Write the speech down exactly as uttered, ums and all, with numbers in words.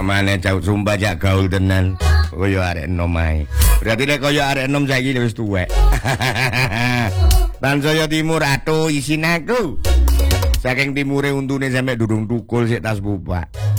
Amane cau sumpah jak gaul tenan. Koyo arek enom ae. Berarti nek koyo arek enom saiki wis tuwek. Tansaya Timur atuh isin aku. Saking timure untune sampe durung tukul sik tas bupak.